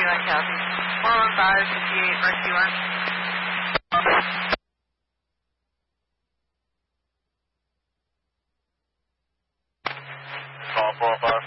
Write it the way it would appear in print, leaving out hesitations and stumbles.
21 copy. 415, 58, rescue one. Call 415.